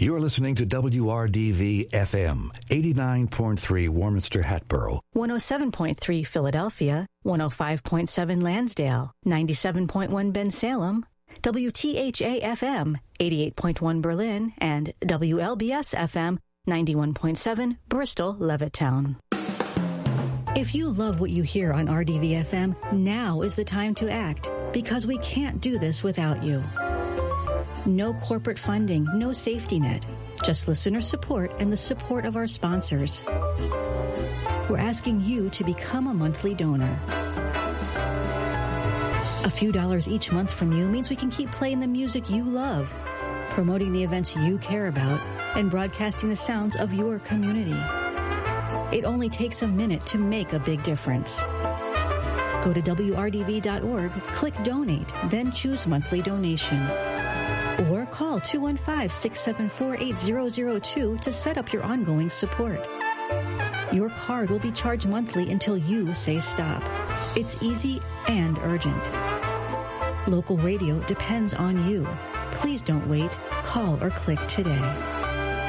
You're listening to WRDV FM, 89.3 Warminster Hatboro, 107.3 Philadelphia, 105.7 Lansdale, 97.1 Bensalem, WTHA FM, 88.1 Berlin, and WLBS FM, 91.7 Bristol, Levittown. If you love what you hear on RDV FM, now is the time to act, because we can't do this without you. No corporate funding, no safety net, just listener support and the support of our sponsors. We're asking you to become a monthly donor. A few dollars each month from you means we can keep playing the music you love, promoting the events you care about, and broadcasting the sounds of your community. It only takes a minute to make a big difference. Go to WRDV.org, click Donate, then choose Monthly Donation. Or call 215-674-8002 to set up your ongoing support. Your card will be charged monthly until you say stop. It's easy and urgent. Local radio depends on you. Please don't wait. Call or click today.